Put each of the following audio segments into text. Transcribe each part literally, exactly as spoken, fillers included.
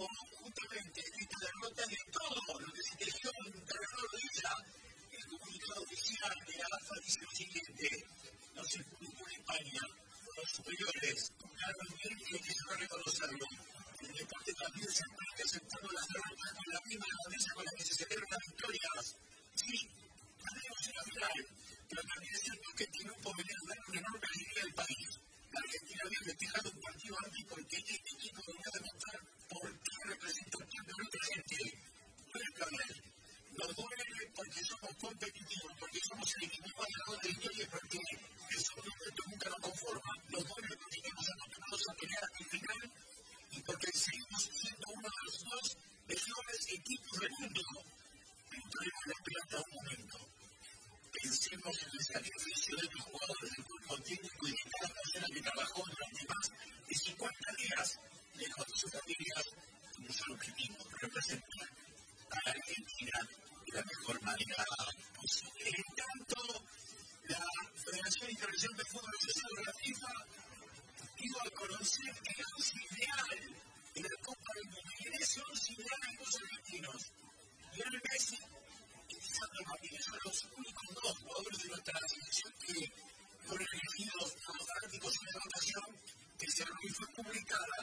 justamente esta derrota de todo lo que se tejió alrededor de ella. El comunicado oficial de la AFA dice lo siguiente: no se publicó en España, los superiores tocaron bien y hay que saber reconocerlo. El deporte también se aprende aceptando las derrotas con la misma grandeza con la que se celebran las victorias. Sí, ganemos en la final, pero también es cierto que este grupo venía a dar una enorme alegría al país. La Argentina había festejado un partido antes porque este equipo venía a demostrar por qué representa tanto a nuestra gente. No es Gabriel. Nos duele porque somos competitivos, porque somos el equipo más ganador de la historia y porque el segundo momento nunca nos conforma. Nos duele porque estamos acostumbrados a pelear hasta el final y porque seguimos siendo uno de los dos mejores equipos del mundo. Pero traemos la pelota a un momento. Pensemos en el sacrificio de los jugadores del cuerpo técnico y de cada persona que trabajó durante más de cincuenta días lejos de sus familias con un solo objetivo: representar a la Argentina de la mejor manera posible. En tanto, la Federación Internacional de Fútbol Asociado de la FIFA dio a conocer el once ideal de la Copa del Mundo. Y en ese once ideal hay dos argentinos: Lionel Messi y Lisandro Martínez. Son los únicos dos jugadores de nuestra selección que fueron elegidos por los fanáticos en esta votación que se fue publicada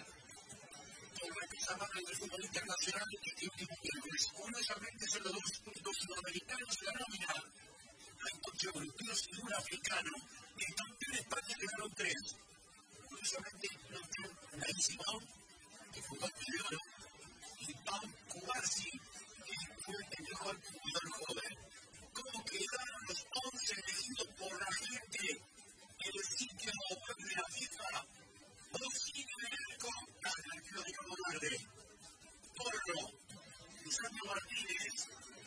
por la Casa Madre del Fútbol Internacional este último miércoles. Curiosamente son los dos únicos sudamericanos en la nómina. Hay ocho europeos y un africano. El campeón de España quedaron tres. Curiosamente no están Unai Simón, que fue campeón de oro, y Pau Cubarsí, que fue el mejor jugador joven. ¿Cómo quedaron los once elegidos por la gente en el sitio web de la FIFA? Bocini de Eco, el partido de Cabo Verde. Porro, Lisandro Martínez,